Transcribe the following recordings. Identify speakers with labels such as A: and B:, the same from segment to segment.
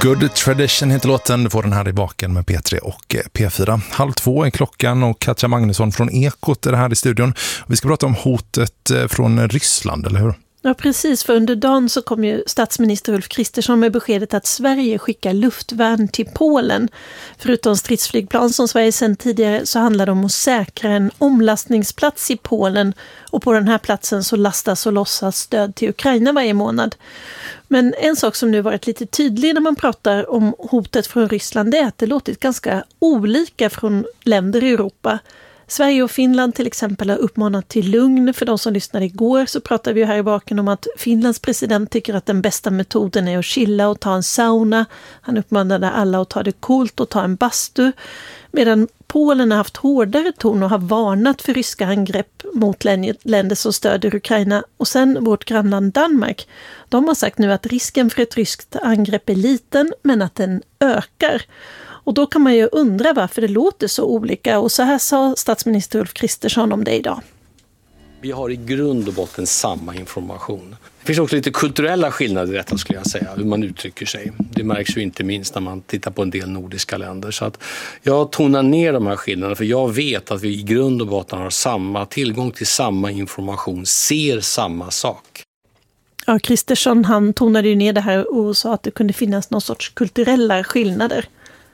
A: Good Tradition heter låten. Du får den här i baken med P3 och P4. 1:30 är klockan och Katja Magnusson från Ekot är det här i studion. Vi ska prata om hotet från Ryssland, eller hur?
B: Ja, precis. För under dagen så kom ju statsminister Ulf Kristersson med beskedet att Sverige skickar luftvärn till Polen. Förutom stridsflygplan som Sverige sedan tidigare så handlar det om att säkra en omlastningsplats i Polen. Och på den här platsen så lastas och lossas stöd till Ukraina varje månad. Men en sak som nu varit lite tydlig när man pratar om hotet från Ryssland är att det låtit ganska olika från länder i Europa. Sverige och Finland till exempel har uppmanat till lugn. För de som lyssnade igår så pratade vi här i baken om att Finlands president tycker att den bästa metoden är att chilla och ta en sauna. Han uppmanade alla att ta det coolt och ta en bastu. Medan Polen har haft hårdare ton och har varnat för ryska angrepp mot länder som stöder Ukraina. Och sen vårt grannland Danmark. De har sagt nu att risken för ett ryskt angrepp är liten men att den ökar. Och då kan man ju undra varför det låter så olika. Och så här sa statsminister Ulf Kristersson om det idag.
C: Vi har i grund och botten samma information. Det finns också lite kulturella skillnader i detta skulle jag säga, hur man uttrycker sig. Det märks ju inte minst när man tittar på en del nordiska länder. Så att jag tonar ner de här skillnaderna för jag vet att vi i grund och botten har samma tillgång till samma information, ser samma sak.
B: Ja, Kristersson han tonade ju ner det här och sa att det kunde finnas någon sorts kulturella skillnader.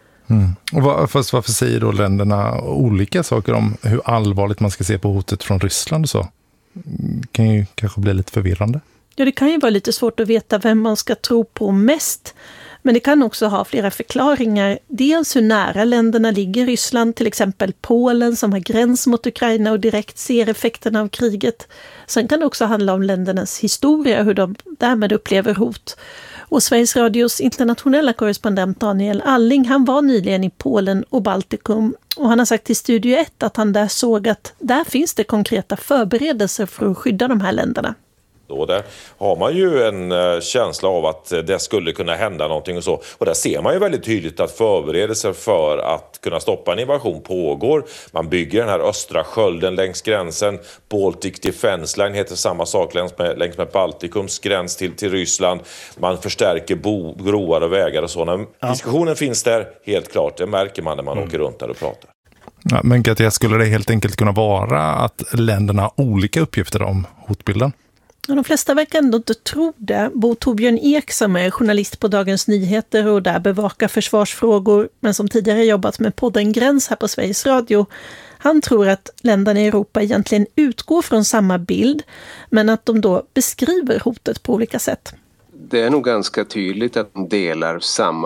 A: Och varför säger då länderna olika saker om hur allvarligt man ska se på hotet från Ryssland och så? Det kan ju kanske bli lite förvirrande.
B: Ja, det kan ju vara lite svårt att veta vem man ska tro på mest. Men det kan också ha flera förklaringar. Dels hur nära länderna ligger Ryssland, till exempel Polen som har gräns mot Ukraina och direkt ser effekterna av kriget. Sen kan det också handla om ländernas historia, hur de därmed upplever hot. Och Sveriges Radios internationella korrespondent Daniel Alling, han var nyligen i Polen och Baltikum. Och han har sagt till Studio 1 att han där såg att där finns det konkreta förberedelser för att skydda de här länderna.
D: Och där har man ju en känsla av att det skulle kunna hända någonting och så. Och där ser man ju väldigt tydligt att förberedelser för att kunna stoppa en invasion pågår. Man bygger den här östra skölden längs gränsen. Baltic Defense Line heter samma sak längs med Baltikums gräns till Ryssland. Man förstärker broar och vägar och så. Diskussionen finns där helt klart. Det märker man när man åker runt där och pratar.
A: Ja, men Katja, skulle det helt enkelt kunna vara att länderna har olika uppgifter om hotbilden?
B: De flesta verkar ändå inte tro det. Bo Torbjörn Ek som är journalist på Dagens Nyheter och där bevakar försvarsfrågor men som tidigare jobbat med podden Gräns här på Sveriges Radio. Han tror att länderna i Europa egentligen utgår från samma bild men att de då beskriver hotet på olika sätt.
E: Det är nog ganska tydligt att de delar samma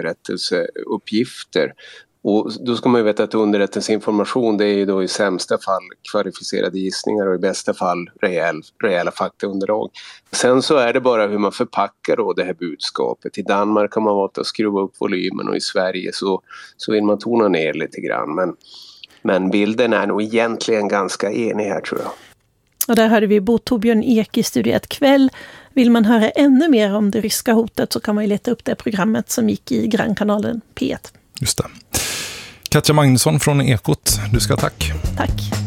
E: underrättelseuppgifter. Och då ska man ju veta att underrättelseinformation det är ju då i sämsta fall kvalificerade gissningar och i bästa fall rejäla faktaunderlag. Sen så är det bara hur man förpackar då det här budskapet. I Danmark har man valt att skruva upp volymen och i Sverige så vill man tona ner lite grann. Men bilden är nog egentligen ganska enig här tror jag.
B: Och där hörde vi Bo Torbjörn Ek i Studio 1 kväll. Vill man höra ännu mer om det ryska hotet så kan man ju leta upp det programmet som gick i grannkanalen P1.
A: Just det. Katja Magnusson från Ekot, du ska tack.
B: Tack.